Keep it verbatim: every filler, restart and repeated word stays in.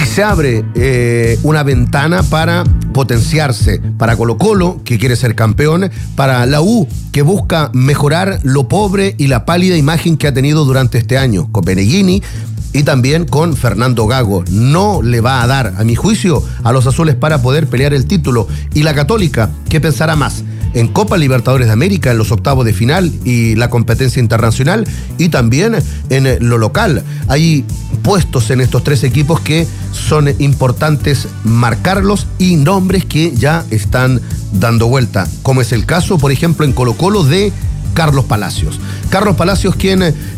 se abre eh, una ventana para potenciarse, para Colo-Colo, que quiere ser campeón, para la U, que busca mejorar lo pobre y la pálida imagen que ha tenido durante este año, con Beneghini y también con Fernando Gago. No le va a dar, a mi juicio, a los azules para poder pelear el título. Y la Católica, ¿qué pensará más? En Copa Libertadores de América, en los octavos de final y la competencia internacional, y también en lo local. Hay puestos en estos tres equipos que son importantes marcarlos y nombres que ya están dando vuelta, como es el caso, por ejemplo, en Colo-Colo de Carlos Palacios. Carlos Palacios, quien